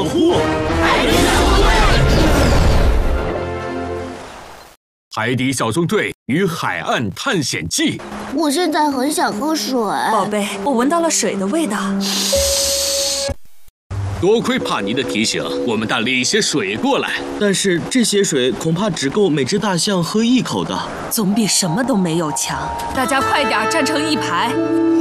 保护海底小纵队与海岸探险记。 我现在很想喝水。 宝贝，我闻到了水的味道。 多亏帕尼的提醒，我们带了一些水过来。 但是这些水恐怕只够每只大象喝一口的， 总比什么都没有强。大家快点站成一排。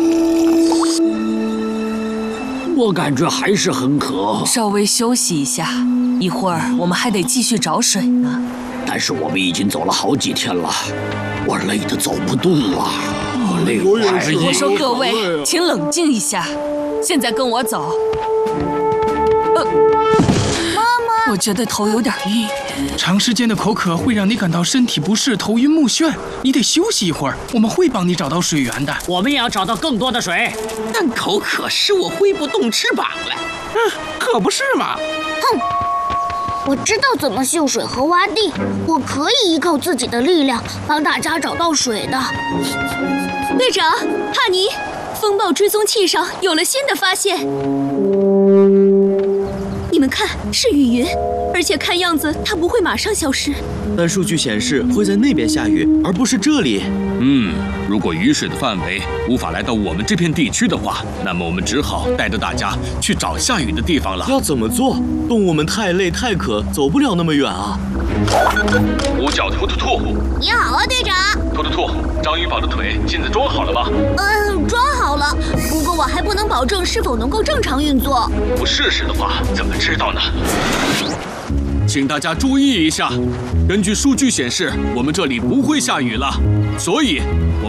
我感觉还是很渴， 稍微休息一下，一会儿我们还得继续找水呢。 但是我们已经走了好几天了，我累得走不动了，我累坏了。 我说各位，请冷静一下，现在跟我走。妈妈，我觉得头有点晕。 长时间的口渴会让你感到身体不适、头晕目眩，你得休息一会儿。我们会帮你找到水源的。 我们也要找到更多的水。 但口渴使我挥不动翅膀了。 可不是嘛！ 哼，我知道怎么秀水和挖地，我可以依靠自己的力量帮大家找到水的。 队长，帕尼，风暴追踪器上有了新的发现。你们看，是雨云，而且看样子它不会马上消失。 但数据显示会在那边下雨，而不是这里。 如果雨水的范围无法来到我们这片地区的话，那么我们只好带着大家去找下雨的地方了。 要怎么做？动物们太累太渴，走不了那么远啊。 五角突突兔， 你好啊，队长。 突突兔，章鱼堡的腿现在装好了吗？ 装好了，不过我还不能保证是否能够正常运作。 不试试的话，怎么知道呢？请大家注意一下，根据数据显示，我们这里不会下雨了，所以